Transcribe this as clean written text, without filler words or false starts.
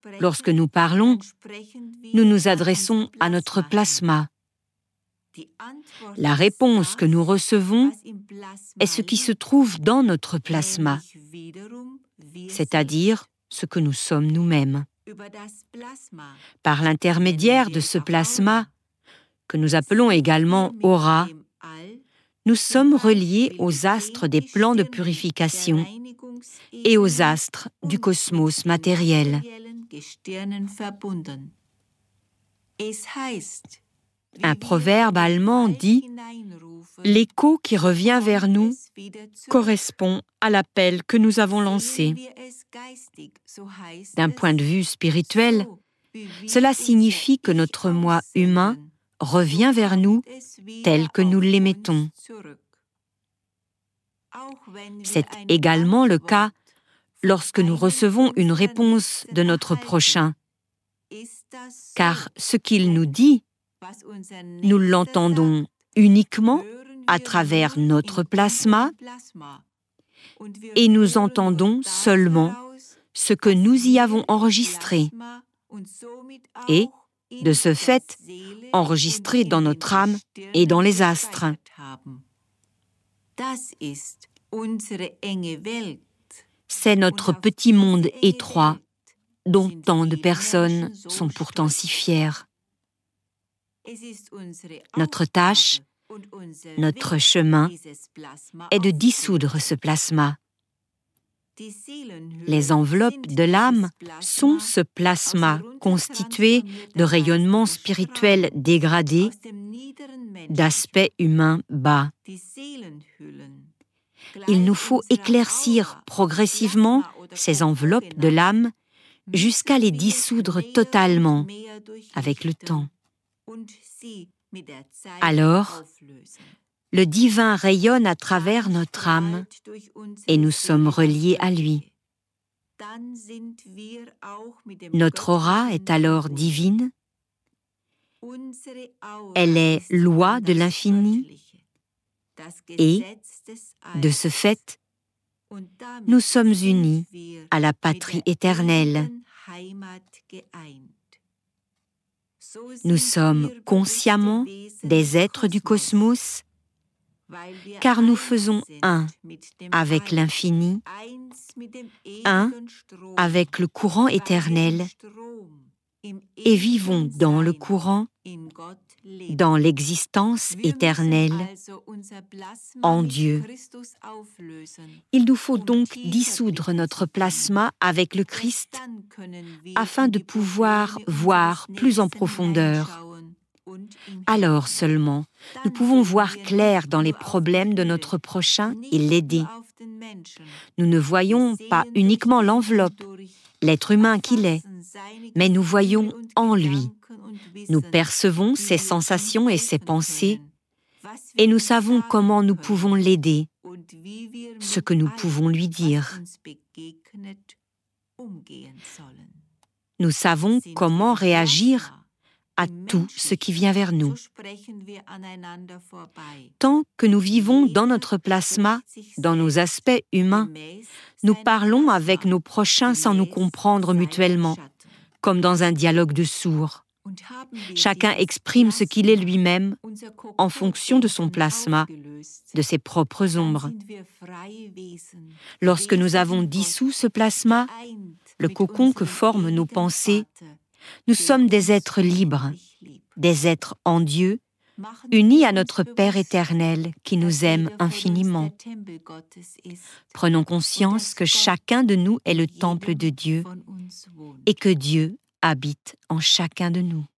Lorsque nous parlons, nous nous adressons à notre plasma. La réponse que nous recevons est ce qui se trouve dans notre plasma, c'est-à-dire ce que nous sommes nous-mêmes. Par l'intermédiaire de ce plasma, que nous appelons également aura, nous sommes reliés aux astres des plans de purification et aux astres du cosmos matériel. Un proverbe allemand dit « L'écho qui revient vers nous correspond à l'appel que nous avons lancé ». D'un point de vue spirituel, cela signifie que notre moi humain revient vers nous tel que nous l'émettons. C'est également le cas lorsque nous recevons une réponse de notre prochain, car ce qu'il nous dit, nous l'entendons uniquement à travers notre plasma et nous entendons seulement ce que nous y avons enregistré et, de ce fait, enregistré dans notre âme et dans les astres. C'est notre petit monde étroit dont tant de personnes sont pourtant si fières. Notre tâche, notre chemin est de dissoudre ce plasma. Les enveloppes de l'âme sont ce plasma constitué de rayonnements spirituels dégradés, d'aspects humains bas. Il nous faut éclaircir progressivement ces enveloppes de l'âme jusqu'à les dissoudre totalement avec le temps. Alors, le divin rayonne à travers notre âme et nous sommes reliés à lui. Notre aura est alors divine. Elle est loi de l'infini et, de ce fait, nous sommes unis à la patrie éternelle. Nous sommes consciemment des êtres du cosmos, car nous faisons un avec l'infini, un avec le courant éternel, et vivons dans le courant, dans l'existence éternelle, en Dieu. Il nous faut donc dissoudre notre plasma avec le Christ afin de pouvoir voir plus en profondeur. Alors seulement, nous pouvons voir clair dans les problèmes de notre prochain et l'aider. Nous ne voyons pas uniquement l'enveloppe, l'être humain qu'il est, mais nous voyons en lui. Nous percevons ses sensations et ses pensées, et nous savons comment nous pouvons l'aider, ce que nous pouvons lui dire. Nous savons comment réagir à tout ce qui vient vers nous. Tant que nous vivons dans notre plasma, dans nos aspects humains, nous parlons avec nos prochains sans nous comprendre mutuellement, comme dans un dialogue de sourds. Chacun exprime ce qu'il est lui-même en fonction de son plasma, de ses propres ombres. Lorsque nous avons dissous ce plasma, le cocon que forment nos pensées, nous sommes des êtres libres, des êtres en Dieu, unis à notre Père éternel qui nous aime infiniment. Prenons conscience que chacun de nous est le temple de Dieu et que Dieu habite en chacun de nous.